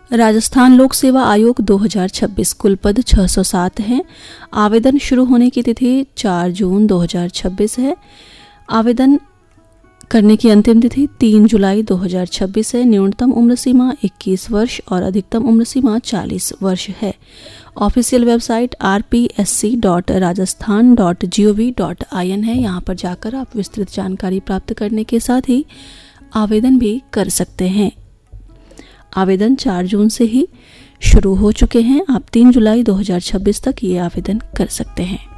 राजस्थान लोक सेवा आयोग 2026 कुल पद 607 हैं। आवेदन शुरू होने की तिथि 4 जून 2026 है। आवेदन करने की अंतिम तिथि 3 जुलाई 2026 है। न्यूनतम उम्र सीमा 21 वर्ष और अधिकतम उम्र सीमा 40 वर्ष है। ऑफिशियल वेबसाइट rpsc.rajasthan.gov.in है। यहाँ पर जाकर आप विस्तृत जानकारी प्राप्त करने के साथ ही आवेदन भी कर सकते हैं। आवेदन 4 जून से ही शुरू हो चुके हैं। आप 3 जुलाई 2026 तक ये आवेदन कर सकते हैं।